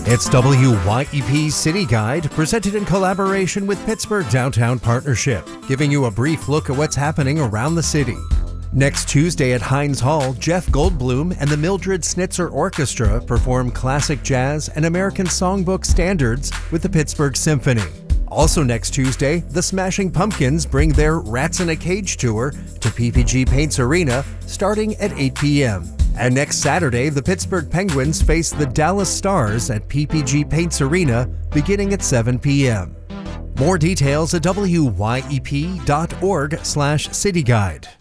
It's WYEP City Guide, presented in collaboration with Pittsburgh Downtown Partnership, giving you a brief look at what's happening around the city. Next Tuesday at Heinz Hall, Jeff Goldblum and the Mildred Snitzer Orchestra perform classic jazz and American songbook standards with the Pittsburgh Symphony. Also next Tuesday, the Smashing Pumpkins bring their Rats in a Cage tour to PPG Paints Arena starting at 8 p.m. And next Saturday, the Pittsburgh Penguins face the Dallas Stars at PPG Paints Arena beginning at 7 p.m. More details at wyep.org/cityguide.